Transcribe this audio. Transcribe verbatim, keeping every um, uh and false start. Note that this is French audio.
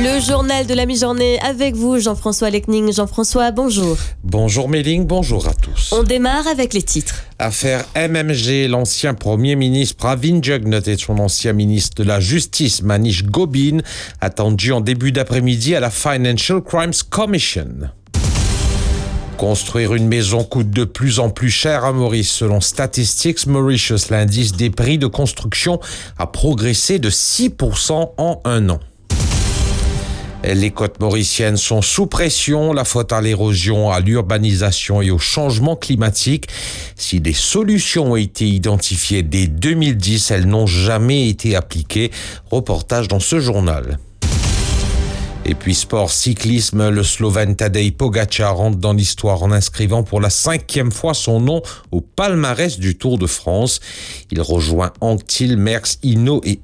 Le journal de la mi-journée avec vous, Jean-François Lecning. Jean-François, bonjour. Bonjour Méling, bonjour à tous. On démarre avec les titres. Affaire M M G, l'ancien Premier ministre Pravin Jugnauth et son ancien ministre de la Justice Manish Gobin, attendus en début d'après-midi à la Financial Crimes Commission. Construire une maison coûte de plus en plus cher à Maurice. Selon Statistics Mauritius, l'indice des prix de construction a progressé de six pour cent en un an. Les côtes mauriciennes sont sous pression, la faute à l'érosion, à l'urbanisation et au changement climatique. Si des solutions ont été identifiées dès deux mille dix, elles n'ont jamais été appliquées. Reportage dans ce journal. Et puis sport cyclisme, le Slovène Tadej Pogačar rentre dans l'histoire en inscrivant pour la cinquième fois son nom au palmarès du Tour de France. Il rejoint Anctil, Merckx, Hinault et